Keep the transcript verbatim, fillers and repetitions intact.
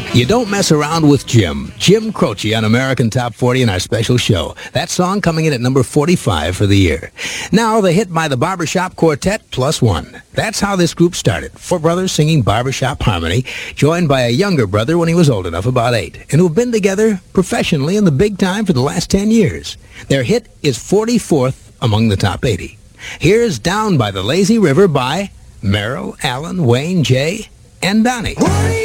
You Don't Mess Around with Jim. Jim Croce on American Top forty in our special show. That song coming in at number forty-five for the year. Now, the hit by the Barbershop Quartet, Plus One. That's how this group started. Four brothers singing barbershop harmony, joined by a younger brother when he was old enough, about eight, and who've been together professionally in the big time for the last ten years. Their hit is forty-fourth among the top eighty. Here's Down by the Lazy River by Merrill, Allen, Wayne, Jay, and Donnie.